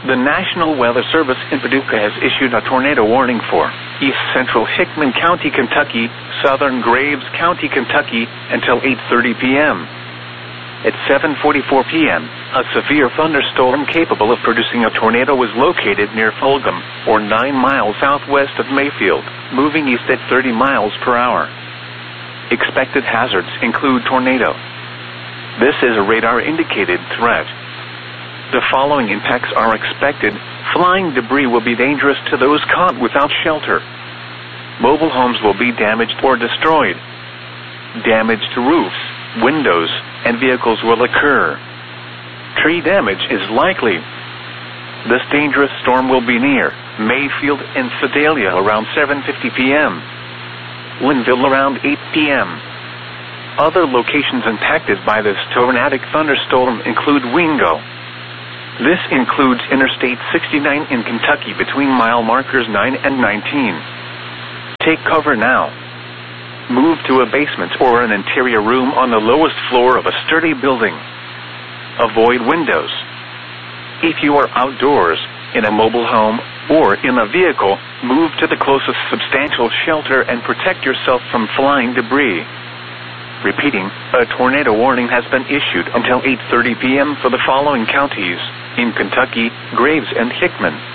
The National Weather Service in Paducah has issued a tornado warning for east central Hickman County, Kentucky, southern Graves County, Kentucky, until 8:30 p.m. At 7:44 p.m., a severe thunderstorm capable of producing a tornado was located near Fulgham, or 9 miles southwest of Mayfield, moving east at 30 miles per hour. Expected hazards include tornado. This is a radar-indicated threat. The following impacts are expected. Flying debris will be dangerous to those caught without shelter. Mobile homes will be damaged or destroyed. Damage to roofs, windows, and vehicles will occur. Tree damage is likely. This dangerous storm will be near Mayfield and Sedalia around 7:50 p.m. Linville around 8 p.m. Other locations impacted by this tornadic thunderstorm include Wingo. This includes Interstate 69 in Kentucky between mile markers 9 and 19. Take cover now. Move to a basement or an interior room on the lowest floor of a sturdy building. Avoid windows. If you are outdoors, in a mobile home, or in a vehicle, move to the closest substantial shelter and protect yourself from flying debris. Repeating, a tornado warning has been issued until 8:30 p.m. for the following counties: in Kentucky, Graves and Hickman.